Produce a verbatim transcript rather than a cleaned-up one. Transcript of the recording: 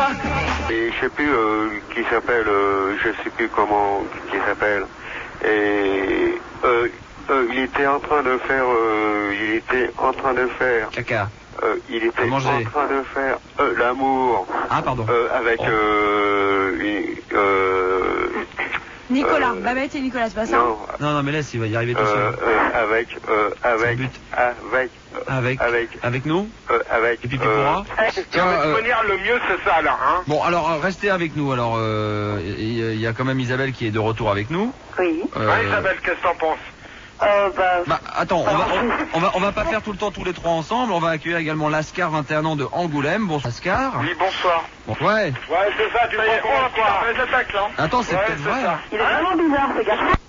pas. Et je sais plus euh, qui s'appelle, euh, je sais plus comment qui s'appelle. Et euh, euh, il était en train de faire, euh, il était en train de faire. Caca. Euh, il était en train de faire euh, l'amour. Ah pardon. Euh, avec oh. euh, une, euh, Nicolas, euh, Babette et Nicolas, c'est pas ça? Non. Non, non, mais laisse, il va y arriver tout seul. Euh, euh, avec, euh, avec, but. avec, euh, avec, avec, avec nous euh, avec. Et puis pourra Euh, Tiens, euh, le mieux c'est ça là, hein. Bon, alors restez avec nous. Alors, il euh, y, y a quand même Isabelle qui est de retour avec nous. Oui. Euh, Ouais, Isabelle, qu'est-ce que t'en penses? Euh, bah... Bah, attends, on va, on, on va, on va pas faire tout le temps tous les trois ensemble. On va accueillir également Lascar, vingt et un ans de Angoulême. Bonsoir Lascar. Oui, bonsoir. Bon, ouais. Ouais, c'est ça, tu prends quoi? Les attaques là. Attends, c'est Ouais, peut-être c'est vrai. ça. Il est vraiment bizarre, ce gars.